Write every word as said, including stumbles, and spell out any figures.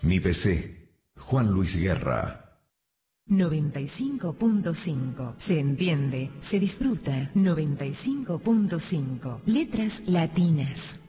Mi P C, Juan Luis Guerra. noventa y cinco punto cinco. Se entiende, se disfruta. noventa y cinco punto cinco. Letras latinas.